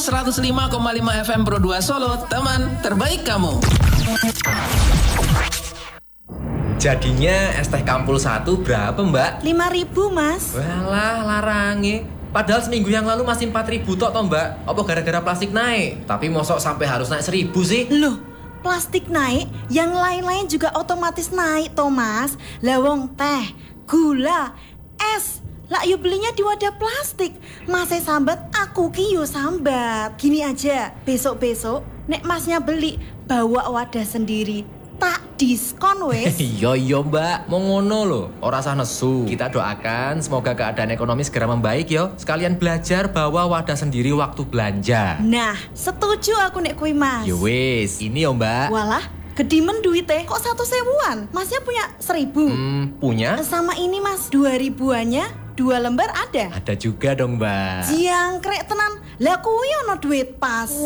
105,5 FM Pro 2 Solo, teman terbaik kamu. Jadinya es teh Kampul 1 berapa, Mbak? 5.000, Mas. Walah, larange. Padahal seminggu yang lalu masih 4.000 tok toh, Mbak. Apa gara-gara plastik naik? Tapi mosok sampai harus naik 1.000 sih? Loh, plastik naik, yang lain-lain juga otomatis naik, Thomas. Lawong teh, gula, es. Lah yuk belinya di wadah plastik. Masnya sambat, aku ki yo sambat. Gini aja, besok-besok nek masnya beli, bawa wadah sendiri. Tak diskon wes. Iya Mbak, mau ngono loh. Ora sah nesu. Kita doakan semoga keadaan ekonomi segera membaik yo. Sekalian belajar bawa wadah sendiri waktu belanja. Nah, setuju aku nek kui, Mas. Yo wis, ini yo Mbak. Walah, gedimen duitnya kok 1.000-an. Masnya punya 1.000? Punya? Sama ini Mas, 2.000-annya 2 lembar ada? Ada juga dong Mbak. Jangkrik tenan. Lah kuwi ono duit pas.